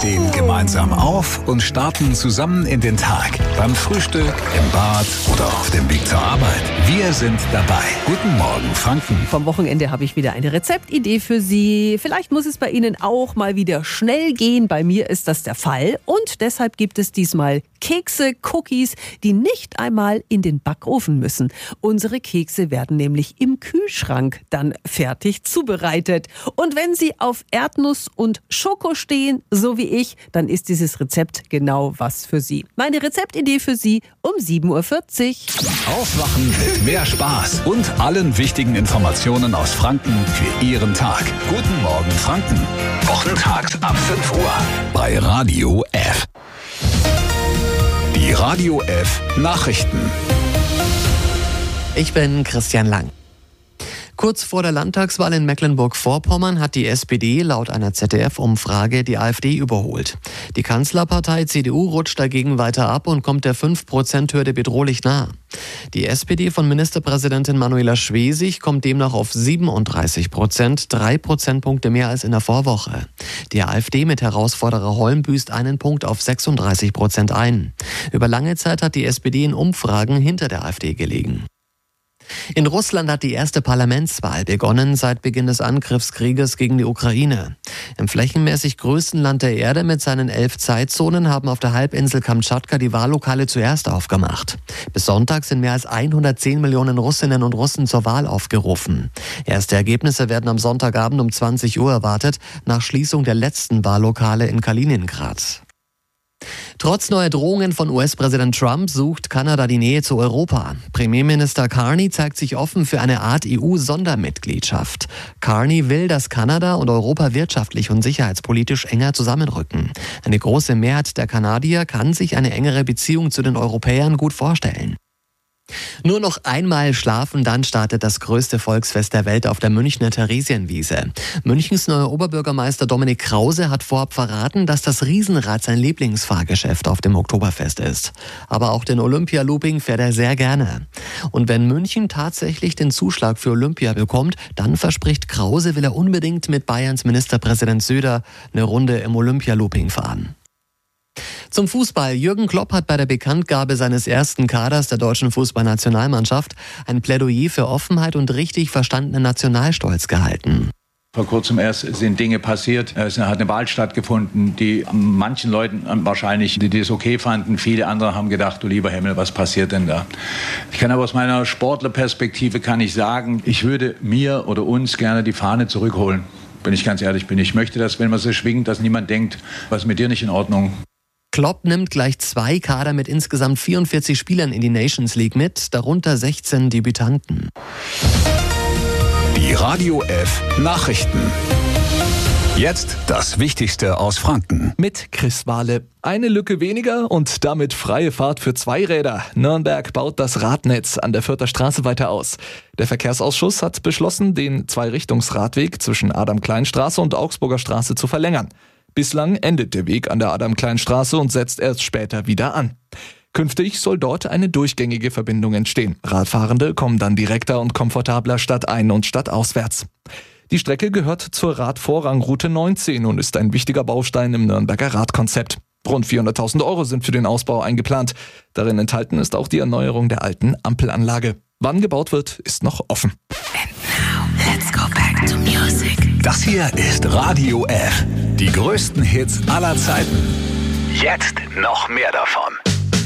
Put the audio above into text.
stehen gemeinsam auf und starten zusammen in den Tag. Beim Frühstück, im Bad oder auf dem Weg zur Arbeit. Wir sind dabei. Guten Morgen, Franken. Vom Wochenende habe ich wieder eine Rezeptidee für Sie. Vielleicht muss es bei Ihnen auch mal wieder schnell gehen. Bei mir ist das der Fall. Und deshalb gibt es diesmal Kekse, Cookies, die nicht einmal in den Backofen müssen. Unsere Kekse werden nämlich im Kühlschrank dann fertig zubereitet. Und wenn Sie auf Erdnuss und Schoko stehen, so wie ich, dann ist dieses Rezept genau was für Sie. Meine Rezeptidee für Sie um 7.40 Uhr. Aufwachen mit mehr Spaß und allen wichtigen Informationen aus Franken für Ihren Tag. Guten Morgen, Franken. Wochentags ab 5 Uhr bei Radio F. Die Radio F Nachrichten. Ich bin Christian Lang. Kurz vor der Landtagswahl in Mecklenburg-Vorpommern hat die SPD laut einer ZDF-Umfrage die AfD überholt. Die Kanzlerpartei CDU rutscht dagegen weiter ab und kommt der 5%-Hürde bedrohlich nah. Die SPD von Ministerpräsidentin Manuela Schwesig kommt demnach auf 37%, 3 Prozentpunkte mehr als in der Vorwoche. Die AfD mit Herausforderer Holm büßt einen Punkt auf 36% ein. Über lange Zeit hat die SPD in Umfragen hinter der AfD gelegen. In Russland hat die erste Parlamentswahl begonnen seit Beginn des Angriffskrieges gegen die Ukraine. Im flächenmäßig größten Land der Erde mit seinen 11 Zeitzonen haben auf der Halbinsel Kamtschatka die Wahllokale zuerst aufgemacht. Bis Sonntag sind mehr als 110 Millionen Russinnen und Russen zur Wahl aufgerufen. Erste Ergebnisse werden am Sonntagabend um 20 Uhr erwartet, nach Schließung der letzten Wahllokale in Kaliningrad. Trotz neuer Drohungen von US-Präsident Trump sucht Kanada die Nähe zu Europa. Premierminister Carney zeigt sich offen für eine Art EU-Sondermitgliedschaft. Carney will, dass Kanada und Europa wirtschaftlich und sicherheitspolitisch enger zusammenrücken. Eine große Mehrheit der Kanadier kann sich eine engere Beziehung zu den Europäern gut vorstellen. Nur noch einmal schlafen, dann startet das größte Volksfest der Welt auf der Münchner Theresienwiese. Münchens neuer Oberbürgermeister Dominik Krause hat vorab verraten, dass das Riesenrad sein Lieblingsfahrgeschäft auf dem Oktoberfest ist. Aber auch den Olympia-Looping fährt er sehr gerne. Und wenn München tatsächlich den Zuschlag für Olympia bekommt, dann verspricht Krause, will er unbedingt mit Bayerns Ministerpräsident Söder eine Runde im Olympia-Looping fahren. Zum Fußball. Jürgen Klopp hat bei der Bekanntgabe seines ersten Kaders der deutschen Fußballnationalmannschaft ein Plädoyer für Offenheit und richtig verstandenen Nationalstolz gehalten. Vor kurzem erst sind Dinge passiert. Es hat eine Wahl stattgefunden, die manchen Leuten wahrscheinlich, die das okay fanden. Viele andere haben gedacht, du lieber Himmel, was passiert denn da? Ich kann aber aus meiner Sportlerperspektive kann ich sagen, ich würde mir oder uns gerne die Fahne zurückholen. Wenn ich ganz ehrlich bin. Ich möchte, dass, wenn man sie schwingt, dass niemand denkt, was ist mit dir nicht in Ordnung? Klopp nimmt gleich 2 Kader mit insgesamt 44 Spielern in die Nations League mit, darunter 16 Debütanten. Die Radio F Nachrichten. Jetzt das Wichtigste aus Franken. Mit Chris Wahle. Eine Lücke weniger und damit freie Fahrt für Zweiräder. Nürnberg baut das Radnetz an der Fürther Straße weiter aus. Der Verkehrsausschuss hat beschlossen, den Zweirichtungsradweg zwischen Adam-Klein-Straße und Augsburger Straße zu verlängern. Bislang endet der Weg an der Adam-Klein-Straße und setzt erst später wieder an. Künftig soll dort eine durchgängige Verbindung entstehen. Radfahrende kommen dann direkter und komfortabler stadtein- und stadtauswärts. Die Strecke gehört zur Radvorrangroute 19 und ist ein wichtiger Baustein im Nürnberger Radkonzept. Rund 400.000 € sind für den Ausbau eingeplant. Darin enthalten ist auch die Erneuerung der alten Ampelanlage. Wann gebaut wird, ist noch offen. And now, let's go back to music. Das hier ist Radio F. Die größten Hits aller Zeiten. Jetzt noch mehr davon.